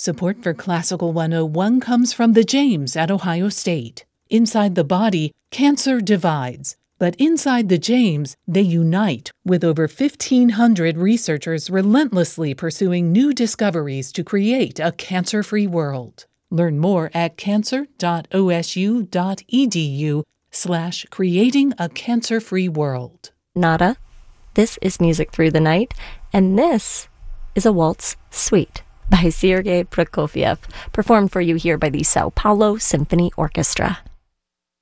Support for Classical 101 comes from the James at Ohio State. Inside the body, cancer divides, but inside the James, they unite, with over 1,500 researchers relentlessly pursuing new discoveries to create a cancer-free world. Learn more at cancer.osu.edu/creating a cancer-free world. Nada. This is Music Through the Night, and this is a waltz suite by Sergei Prokofiev, performed for you here by the Sao Paulo Symphony Orchestra.